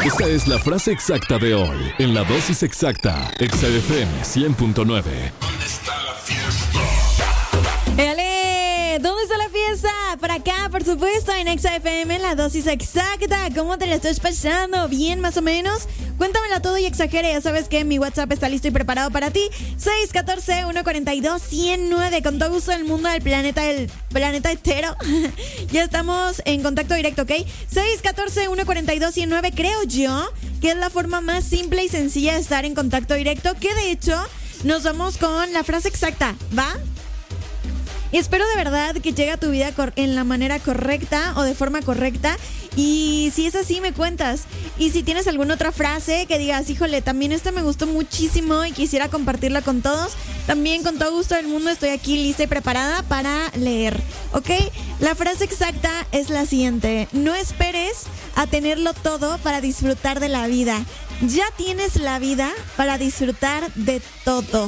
Esta es la frase exacta de hoy, en la dosis exacta, Exa FM 100.9. ¿Dónde está la fiesta? ¡Éale! ¿Dónde está la fiesta? Por acá, por supuesto, en Exa FM, la dosis exacta. ¿Cómo te la estás pasando? ¿Bien, más o menos? Cuéntamelo todo y exagere. Ya sabes que mi WhatsApp está listo y preparado para ti. 614-142-109. Con todo gusto del mundo del planeta entero. Ya estamos en contacto directo, ¿ok? 614-142-109. Creo yo que es la forma más simple y sencilla de estar en contacto directo. Que de hecho, nos vamos con la frase exacta, ¿va? Y espero de verdad que llegue a tu vida en la manera correcta o de forma correcta. Y si es así, me cuentas. Y si tienes alguna otra frase que digas, híjole, también esta me gustó muchísimo y quisiera compartirla con todos, también con todo gusto del mundo estoy aquí lista y preparada para leer, ¿ok? La frase exacta es la siguiente: no esperes a tenerlo todo para disfrutar de la vida. Ya tienes la vida para disfrutar de todo.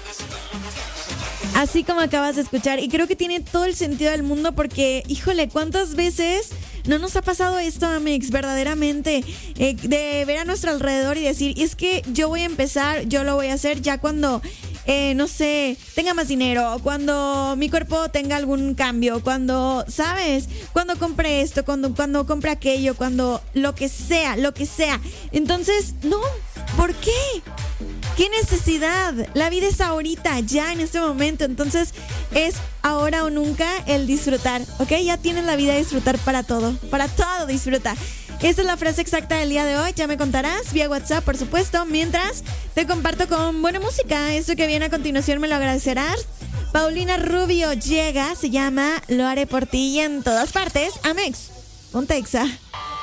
Así como acabas de escuchar, y creo que tiene todo el sentido del mundo porque, híjole, ¿cuántas veces no nos ha pasado esto, Amex? Verdaderamente, de ver a nuestro alrededor y decir, es que yo voy a empezar, yo lo voy a hacer ya cuando, no sé, tenga más dinero, cuando mi cuerpo tenga algún cambio, cuando, ¿sabes? Cuando compre esto, cuando compre aquello, cuando lo que sea. Entonces, no, ¿por qué? ¿Qué necesidad? La vida es ahorita, ya en este momento. Entonces es ahora o nunca el disfrutar, ¿ok? Ya tienes la vida de disfrutar para todo disfruta. Esta es la frase exacta del día de hoy. Ya me contarás vía WhatsApp, por supuesto. Mientras te comparto con buena música. Esto que viene a continuación me lo agradecerás. Paulina Rubio llega, se llama Lo haré por ti y en todas partes. Amex, ponte Exa.